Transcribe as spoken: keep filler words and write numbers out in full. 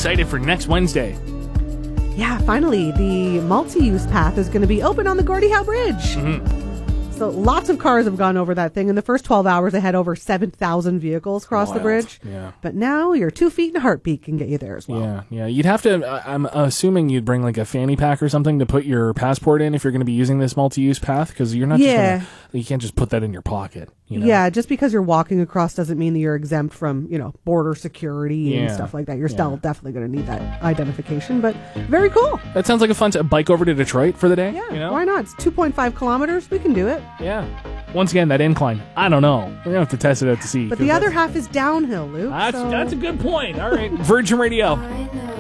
excited for next Wednesday. Yeah, finally, the multi-use path is going to be open on the Gordie Howe Bridge. Mm-hmm. So lots of cars have gone over that thing. In the first twelve hours, they had over seven thousand vehicles cross Wild. the bridge. Yeah. But now your two feet and a heartbeat can get you there as well. Yeah, yeah. You'd have to, uh, I'm assuming you'd bring like a fanny pack or something to put your passport in if you're going to be using this multi-use path, because you're not Yeah. just gonna, you can't just put that in your pocket. You know? Yeah, just because you're walking across doesn't mean that you're exempt from, you know, border security and Yeah. stuff like that. You're Yeah. still definitely going to need that identification, but very cool. That sounds like a fun t- bike over to Detroit for the day. Yeah, you know? why not? It's two point five kilometers. We can do it. Yeah. Once again, that incline, I don't know. We're going to have to test it out to see. But the other half is downhill, Luke. That's, so- that's a good point. All right. Virgin Radio. I know